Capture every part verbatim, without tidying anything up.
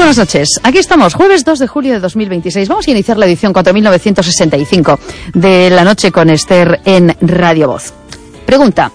buenas noches. Aquí estamos, jueves dos de julio de dos mil veintiséis. Vamos a iniciar la edición cuatro mil novecientos sesenta y cinco de La Noche con Esther en Radio Voz. Pregunta: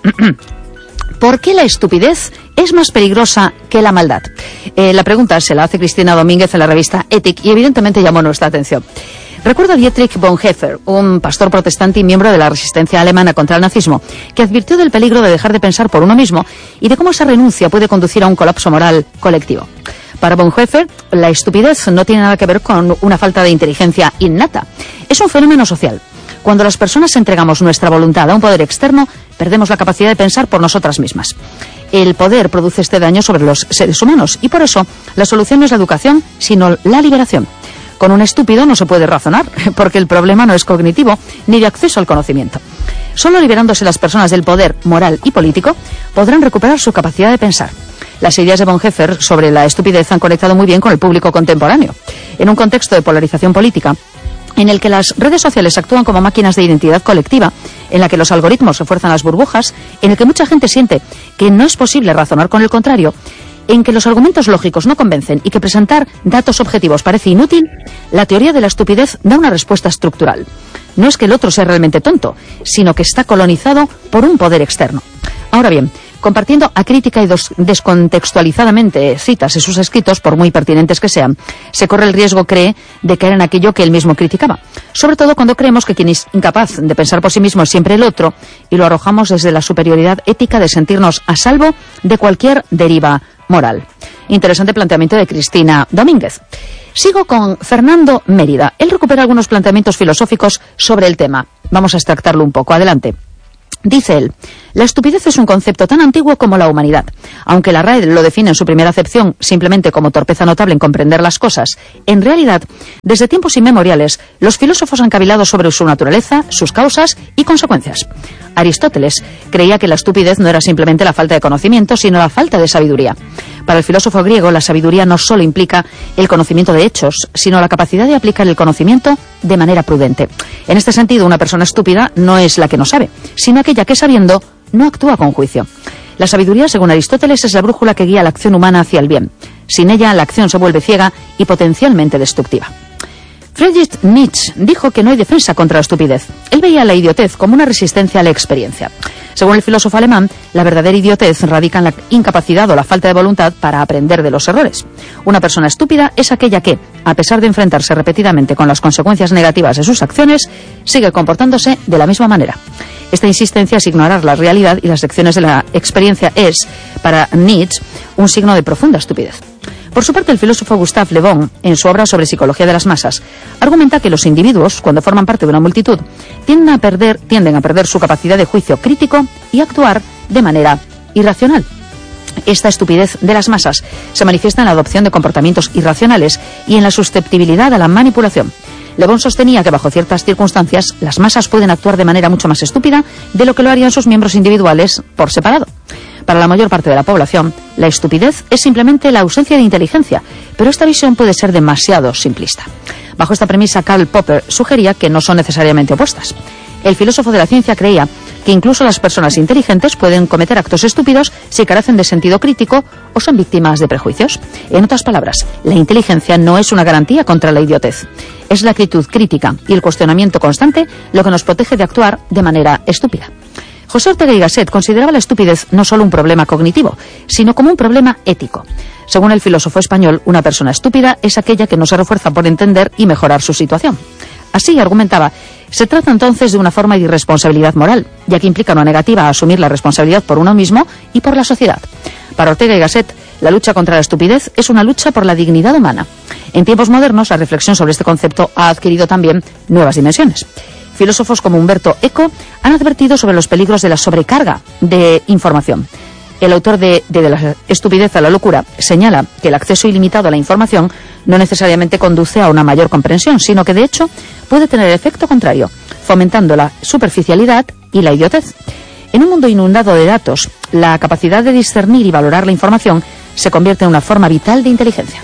¿por qué la estupidez es más peligrosa que la maldad? Eh, la pregunta se la hace Cristina Domínguez en la revista Ethic y evidentemente llamó nuestra atención. Recuerda a Dietrich Bonhoeffer, un pastor protestante y miembro de la resistencia alemana contra el nazismo, que advirtió del peligro de dejar de pensar por uno mismo y de cómo esa renuncia puede conducir a un colapso moral colectivo. Para Bonhoeffer, la estupidez no tiene nada que ver con una falta de inteligencia innata. Es un fenómeno social. Cuando las personas entregamos nuestra voluntad a un poder externo, perdemos la capacidad de pensar por nosotras mismas. El poder produce este daño sobre los seres humanos y por eso la solución no es la educación, sino la liberación. Con un estúpido no se puede razonar, porque el problema no es cognitivo ni de acceso al conocimiento. Solo liberándose las personas del poder moral y político podrán recuperar su capacidad de pensar. Las ideas de Bonhoeffer sobre la estupidez han conectado muy bien con el público contemporáneo. En un contexto de polarización política, en el que las redes sociales actúan como máquinas de identidad colectiva, en la que los algoritmos refuerzan las burbujas, en el que mucha gente siente que no es posible razonar con el contrario, en que los argumentos lógicos no convencen y que presentar datos objetivos parece inútil, la teoría de la estupidez da una respuesta estructural. No es que el otro sea realmente tonto, sino que está colonizado por un poder externo. Ahora bien, compartiendo acrítica y descontextualizadamente citas en sus escritos, por muy pertinentes que sean, se corre el riesgo, cree, de caer en aquello que él mismo criticaba. Sobre todo cuando creemos que quien es incapaz de pensar por sí mismo es siempre el otro, y lo arrojamos desde la superioridad ética de sentirnos a salvo de cualquier deriva moral. Interesante planteamiento de Cristina Domínguez. Sigo con Fernando Mérida. Él recupera algunos planteamientos filosóficos sobre el tema. Vamos a extractarlo un poco. Adelante. Dice él: la estupidez es un concepto tan antiguo como la humanidad. Aunque la R A E lo define en su primera acepción simplemente como torpeza notable en comprender las cosas, en realidad, desde tiempos inmemoriales, los filósofos han cavilado sobre su naturaleza, sus causas y consecuencias. Aristóteles creía que la estupidez no era simplemente la falta de conocimiento, sino la falta de sabiduría. Para el filósofo griego, la sabiduría no solo implica el conocimiento de hechos, sino la capacidad de aplicar el conocimiento de manera prudente. En este sentido, una persona estúpida no es la que no sabe, sino aquella que, sabiendo, no actúa con juicio. La sabiduría, según Aristóteles, es la brújula que guía la acción humana hacia el bien. Sin ella, la acción se vuelve ciega y potencialmente destructiva. Friedrich Nietzsche dijo que no hay defensa contra la estupidez. Él veía la idiotez como una resistencia a la experiencia. Según el filósofo alemán, la verdadera idiotez radica en la incapacidad o la falta de voluntad para aprender de los errores. Una persona estúpida es aquella que, a pesar de enfrentarse repetidamente con las consecuencias negativas de sus acciones, sigue comportándose de la misma manera. Esta insistencia es ignorar la realidad y las lecciones de la experiencia es, para Nietzsche, un signo de profunda estupidez. Por su parte, el filósofo Gustave Le Bon, en su obra sobre psicología de las masas, argumenta que los individuos, cuando forman parte de una multitud, tienden a perder, tienden a perder su capacidad de juicio crítico y actuar de manera irracional. Esta estupidez de las masas se manifiesta en la adopción de comportamientos irracionales y en la susceptibilidad a la manipulación. Le Bon sostenía que bajo ciertas circunstancias las masas pueden actuar de manera mucho más estúpida de lo que lo harían sus miembros individuales por separado. Para la mayor parte de la población, la estupidez es simplemente la ausencia de inteligencia, pero esta visión puede ser demasiado simplista. Bajo esta premisa, Karl Popper sugería que no son necesariamente opuestas. El filósofo de la ciencia creía que incluso las personas inteligentes pueden cometer actos estúpidos si carecen de sentido crítico o son víctimas de prejuicios. En otras palabras, la inteligencia no es una garantía contra la idiotez. Es la actitud crítica y el cuestionamiento constante lo que nos protege de actuar de manera estúpida. José Ortega y Gasset consideraba la estupidez no solo un problema cognitivo, sino como un problema ético. Según el filósofo español, una persona estúpida es aquella que no se refuerza por entender y mejorar su situación. Así, argumentaba, se trata entonces de una forma de irresponsabilidad moral, ya que implica una negativa a asumir la responsabilidad por uno mismo y por la sociedad. Para Ortega y Gasset, la lucha contra la estupidez es una lucha por la dignidad humana. En tiempos modernos, la reflexión sobre este concepto ha adquirido también nuevas dimensiones. Filósofos como Humberto Eco han advertido sobre los peligros de la sobrecarga de información. El autor de, de, de la estupidez a la locura señala que el acceso ilimitado a la información no necesariamente conduce a una mayor comprensión, sino que de hecho puede tener el efecto contrario, fomentando la superficialidad y la idiotez. En un mundo inundado de datos, la capacidad de discernir y valorar la información se convierte en una forma vital de inteligencia.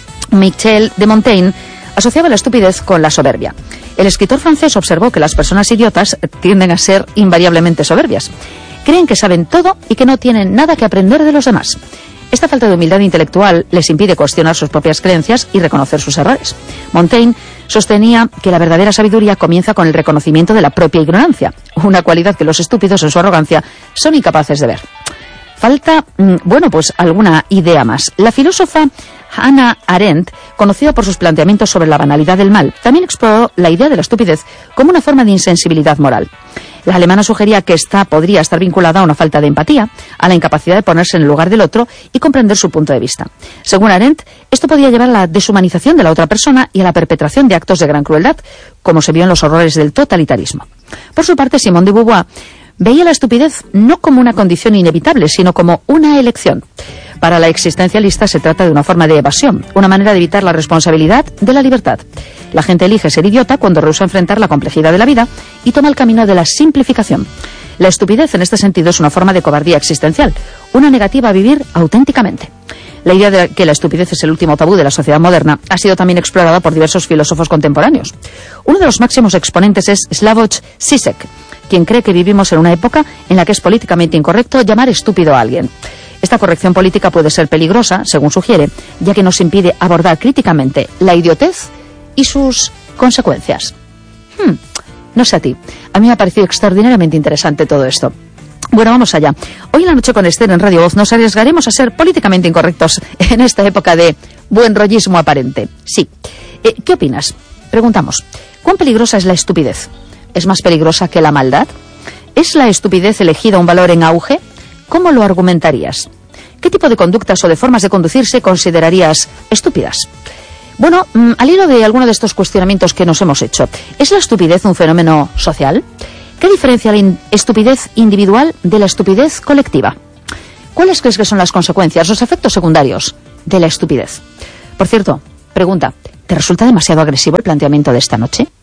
Michel de Montaigne asociaba la estupidez con la soberbia. El escritor francés observó que las personas idiotas tienden a ser invariablemente soberbias. Creen que saben todo y que no tienen nada que aprender de los demás. Esta falta de humildad intelectual les impide cuestionar sus propias creencias y reconocer sus errores. Montaigne sostenía que la verdadera sabiduría comienza con el reconocimiento de la propia ignorancia, una cualidad que los estúpidos en su arrogancia son incapaces de ver. Falta, bueno, pues alguna idea más. La filósofa Hannah Arendt, conocida por sus planteamientos sobre la banalidad del mal, también exploró la idea de la estupidez como una forma de insensibilidad moral. La alemana sugería que esta podría estar vinculada a una falta de empatía, a la incapacidad de ponerse en el lugar del otro y comprender su punto de vista. Según Arendt, esto podía llevar a la deshumanización de la otra persona y a la perpetración de actos de gran crueldad, como se vio en los horrores del totalitarismo. Por su parte, Simone de Beauvoir veía la estupidez no como una condición inevitable, sino como una elección. Para la existencialista se trata de una forma de evasión, una manera de evitar la responsabilidad de la libertad. La gente elige ser idiota cuando rehúsa enfrentar la complejidad de la vida y toma el camino de la simplificación. La estupidez en este sentido es una forma de cobardía existencial, una negativa a vivir auténticamente. La idea de que la estupidez es el último tabú de la sociedad moderna ha sido también explorada por diversos filósofos contemporáneos. Uno de los máximos exponentes es Slavoj Žižek, quien cree que vivimos en una época en la que es políticamente incorrecto llamar estúpido a alguien. Esta corrección política puede ser peligrosa, según sugiere, ya que nos impide abordar críticamente la idiotez y sus consecuencias. Hmm, no sé a ti, a mí me ha parecido extraordinariamente interesante todo esto. Bueno, vamos allá. Hoy en la noche con Esther en Radio Voz nos arriesgaremos a ser políticamente incorrectos en esta época de buen rollismo aparente. Sí. Eh, ¿Qué opinas? Preguntamos, ¿cuán peligrosa es la estupidez? ¿Es más peligrosa que la maldad? ¿Es la estupidez elegida un valor en auge? ¿Cómo lo argumentarías? ¿Qué tipo de conductas o de formas de conducirse considerarías estúpidas? Bueno, al hilo de alguno de estos cuestionamientos que nos hemos hecho, ¿es la estupidez un fenómeno social? ¿Qué diferencia la in- estupidez individual de la estupidez colectiva? ¿Cuáles crees que son las consecuencias, los efectos secundarios de la estupidez? Por cierto, pregunta, ¿te resulta demasiado agresivo el planteamiento de esta noche?